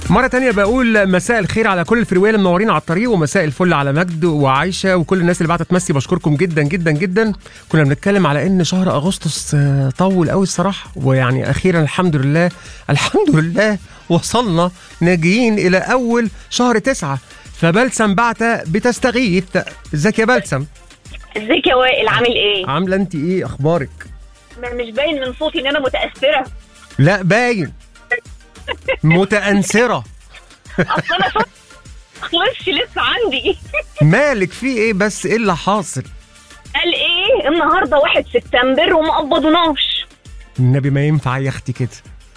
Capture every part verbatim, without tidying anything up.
مرة تانية بقول مساء الخير على كل الفريوية اللي منورين على الطريق، ومساء الفل على مجد وعايشة وكل الناس اللي بعتت تمسي. بشكركم جدا جدا جدا. كنا بنتكلم على ان شهر اغسطس طول قوي الصراحة، ويعني اخيرا الحمد لله الحمد لله وصلنا ناجيين الى اول شهر تسعة. فبلسم بعتة بتستغيث. ازيك يا بلسم؟ ازيك يا وائل، عامل ايه؟ عاملة انت ايه؟ اخبارك؟ مش باين من صوتي ان انا متأثرة؟ لا باين. متأنسرة. اصل انا صوتي خلصش لسه عندي. مالك في ايه بس؟ ايه اللي حاصل؟ قال ايه النهارده واحد سبتمبر وما قبضناش. النبي ما ينفع يا اختي كده.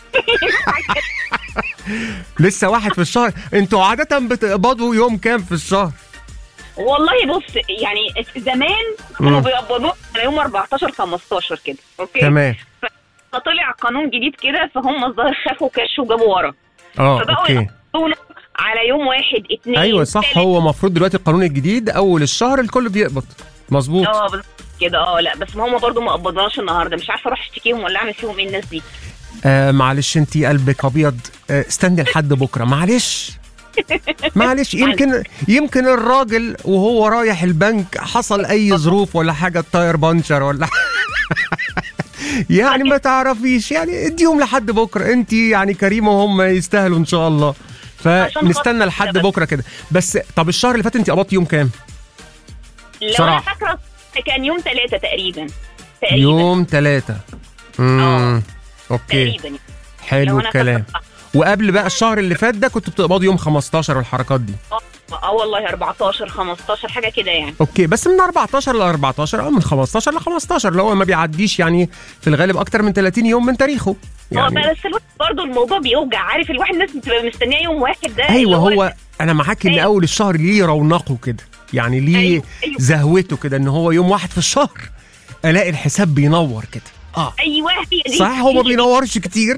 لسه واحد في الشهر. انتوا عادة بتقبضوا يوم كام في الشهر؟ والله بص، يعني زمان كانوا بيقبضوه على يوم أربعتاشر خمستاشر كده، اوكي تمام. فطلع قانون جديد كده، فهم الظاهر خافوا كاش وجابوا ورا. اه فبقوا اوكي. يقبضونا على يوم واحد اتنين. ايوه صح، تالت. هو المفروض دلوقتي القانون الجديد اول الشهر الكل بيقبض. مظبوط. اه بالظبط كده. اه لا بس ما هم برضو ما قبضناش النهارده، مش عارفه اروح اشتكيهم ولا اعمل فيهم ايه الناس دي. آه معلش انتي قلبك ابيض. آه استني لحد بكره معلش. معلش يمكن يمكن الراجل وهو رايح البنك حصل اي ظروف ولا حاجه، التاير بانشر ولا يعني ما تعرفيش، يعني اديهم لحد بكره. انت يعني كريمه وهم يستاهلوا ان شاء الله، فنستنى لحد بكره كده. بس طب الشهر اللي فات انت قبضتي يوم كام؟ لو انا فاكره كان يوم ثلاثة تقريبا. تقريبا يوم ثلاثة. امم اوكي تقريبا. حلو الكلام. وقبل بقى الشهر اللي فات ده كنت بتقبضي يوم خمستاشر والحركات دي؟ اه والله أربعتاشر خمستاشر حاجه كده يعني. اوكي بس من أربعتاشر ل أربعتاشر او من خمستاشر ل خمستاشر، اللي هو ما بيعديش يعني في الغالب اكتر من ثلاثين يوم من تاريخه يعني. اه بس الواحد برضه الموضوع بيوجع، عارف الواحد الناس بتبقى مستنيه يوم واحد ده. ايوه هو, هو انا معاك ان أيوة. اول الشهر ليه رونقه كده، يعني ليه أيوة. أيوة. زهوته كده، ان هو يوم واحد في الشهر الاقي الحساب بينور كده. اه ايوه دي صح، هو ما بينورش كتير.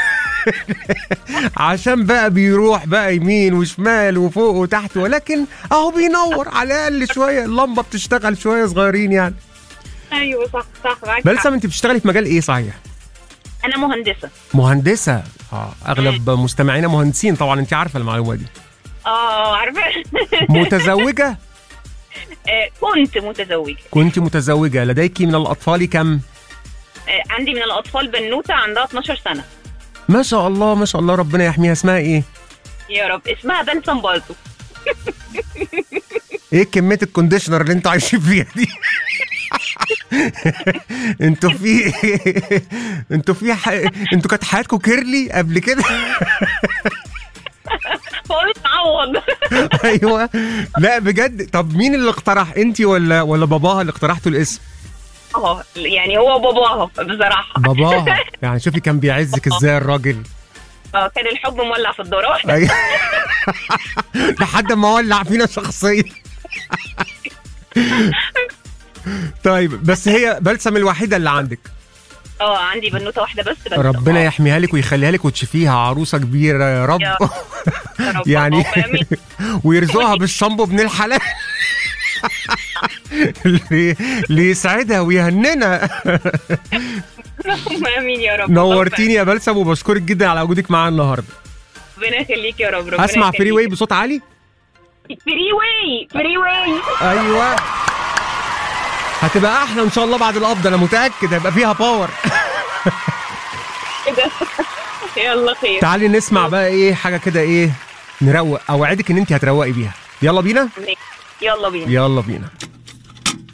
عشان بقى بيروح بقى يمين وشمال وفوق وتحت، ولكن اهو بينور على الاقل شويه، اللمبه بتشتغل شويه صغيرين يعني. ايوه صح صح. بلسم انت بتشتغلي في مجال ايه صحيح؟ انا مهندسه. مهندسه. اه اغلب م. مستمعينا مهندسين طبعا، انت عارفه المعلومه دي. اه عارفه. متزوجه؟ آه كنت متزوجه. كنت متزوجه. لديكي من الاطفال كم؟ آه عندي من الاطفال بنوته عندها اتناشر سنة. ما شاء الله ما شاء الله، ربنا يحميها. اسمها ايه؟ يا رب. اسمها بلسم برضه. ايه كميه الكونديشنر اللي انتوا عايشين فيها دي؟ انتوا في انتوا في ح... انتوا كانت حياتكم كيرلي قبل كده؟ هو متعوض. ايوه لا بجد. طب مين اللي اقترح، انتي ولا ولا باباها اللي اقترحتوا الاسم؟ اه يعني هو باباها بصراحه. باباها يعني شوفي كان بيعزك ازاي الراجل. اه كان الحب مولع في الدورة. لحد ما ولع فينا شخصيا. طيب بس هي بلسم الوحيده اللي عندك؟ اه عندي بنوته واحده بس. بس ربنا يحميها لك ويخليها لك وتشوفيها عروسه كبيره يا رب. يا رب. يعني ويرزقها بالشامبو ابن الحلال اللي يسعدها ويهننا. امين يا رب. نورتيني يا بلسم وبشكرك جدا على وجودك معانا النهارده. ربنا يخليك يا رب. ربنا اسمع فري واي بصوت عالي. فري واي فري واي. ايوه هتبقى احلى ان شاء الله بعد القبض، انا متاكد هيبقى فيها باور. كده يلا خير. تعالي نسمع بقى ايه حاجه كده ايه نروق، اوعدك ان انت هتروقي بيها. يلا بينا. يلا بينا يلا بينا.